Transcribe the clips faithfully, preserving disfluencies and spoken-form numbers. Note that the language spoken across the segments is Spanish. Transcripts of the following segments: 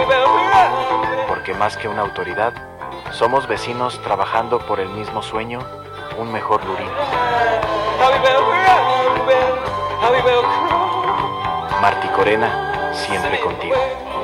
Porque más que una autoridad, somos vecinos trabajando por el mismo sueño, un mejor Lurín. Martí Corena, siempre contigo.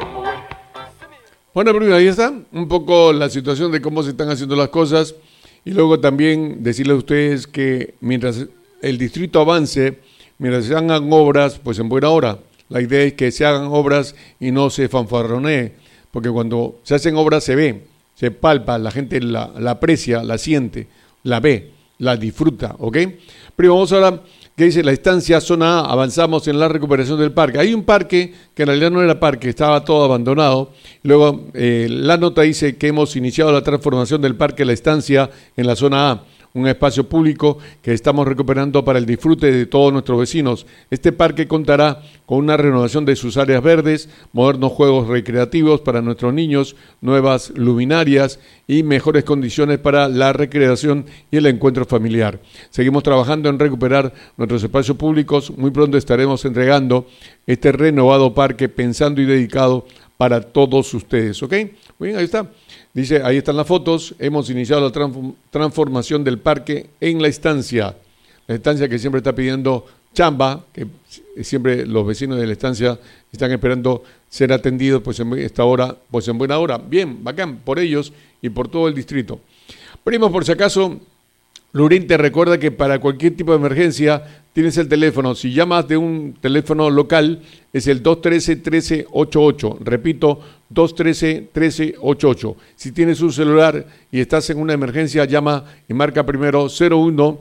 Bueno, primero ahí está un poco la situación de cómo se están haciendo las cosas y luego también decirles a ustedes que mientras el distrito avance, mientras se hagan obras, pues en buena hora. La idea es que se hagan obras y no se fanfarronee, porque cuando se hacen obras se ve, se palpa, la gente la, la aprecia, la siente, la ve, la disfruta, ¿ok? Pero vamos ahora, que dice la estancia zona A, avanzamos en la recuperación del parque. Hay un parque que en realidad no era parque, estaba todo abandonado. Luego eh, la nota dice que hemos iniciado la transformación del parque La Estancia en la zona A, un espacio público que estamos recuperando para el disfrute de todos nuestros vecinos. Este parque contará con una renovación de sus áreas verdes, modernos juegos recreativos para nuestros niños, nuevas luminarias y mejores condiciones para la recreación y el encuentro familiar. Seguimos trabajando en recuperar nuestros espacios públicos. Muy pronto estaremos entregando este renovado parque pensando y dedicado para todos ustedes, ¿ok? Muy bien, ahí está. Dice, ahí están las fotos, hemos iniciado la transform- transformación del parque en La Estancia. La Estancia que siempre está pidiendo chamba, que siempre los vecinos de La Estancia están esperando ser atendidos pues en esta hora, pues en buena hora. Bien, bacán, por ellos y por todo el distrito. Primos, por si acaso, Lurín te recuerda que para cualquier tipo de emergencia tienes el teléfono. Si llamas de un teléfono local, es el dos uno tres, uno tres ocho ocho. Repito, dos uno tres, uno tres ocho ocho. Si tienes un celular y estás en una emergencia, llama y marca primero cero uno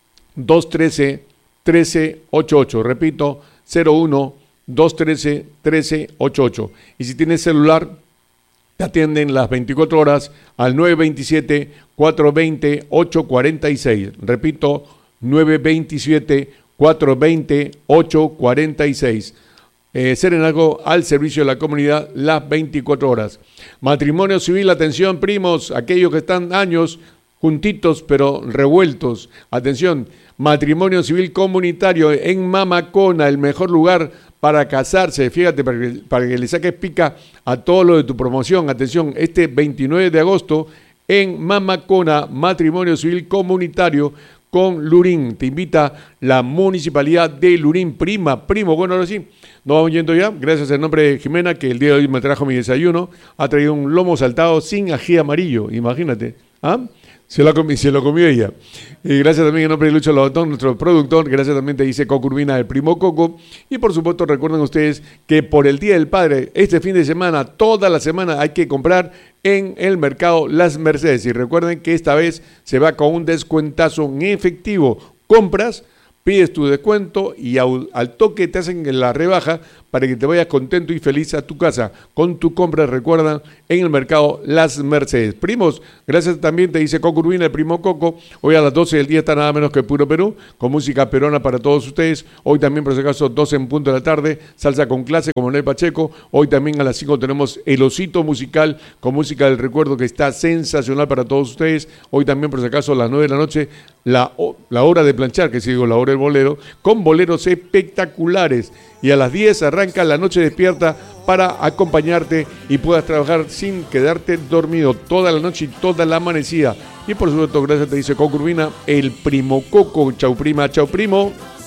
dos uno tres, uno tres ocho ocho. Repito, cero uno dos uno tres, uno tres ocho ocho. Y si tienes celular, te atienden las veinticuatro horas al nueve dos siete, cuatro dos cero, ocho cuatro seis. Repito, nueve dos siete, cuatro dos cero, ocho cuatro seis. Eh, Serenazgo al servicio de la comunidad las veinticuatro horas. Matrimonio civil, atención primos, aquellos que están años juntitos pero revueltos. Atención, matrimonio civil comunitario en Mamacona, el mejor lugar para casarse. Fíjate, para que, para que le saques pica a todo lo de tu promoción. Atención, este veintinueve de agosto en Mamacona, matrimonio civil comunitario con Lurín. Te invita la municipalidad de Lurín. Prima, primo, bueno, ahora sí, nos vamos yendo ya. Gracias en nombre de Jimena, que el día de hoy me trajo mi desayuno. Ha traído un lomo saltado sin ají amarillo, imagínate. ¿Ah? Se lo, comi, se lo comió ella. Y gracias también en nombre de Lucho Lobotón, nuestro productor. Gracias también te dice Coco Urbina, el primo Coco. Y por supuesto recuerden ustedes que por el Día del Padre, este fin de semana, toda la semana hay que comprar en el mercado Las Mercedes. Y recuerden que esta vez se va con un descuentazo en efectivo. Compras, pides tu descuento y al, al toque te hacen la rebaja para que te vayas contento y feliz a tu casa con tu compra, recuerda, en el mercado Las Mercedes. Primos, gracias también te dice Coco Urbina, el primo Coco. Hoy a las doce del día está nada menos que Puro Perú, con música peruana para todos ustedes. Hoy también, por si acaso, doce en punto de la tarde, salsa con clase con Manuel Pacheco. Hoy también a las cinco tenemos El Osito Musical con música del recuerdo que está sensacional para todos ustedes. Hoy también, por si acaso, a las nueve de la noche, la, la hora de planchar, que si digo la hora del bolero, con boleros espectaculares. Y a las diez arranca La Noche Despierta para acompañarte y puedas trabajar sin quedarte dormido toda la noche y toda la amanecida. Y por supuesto, gracias te dice Coco Urbina, el primo Coco. Chau prima, chau primo.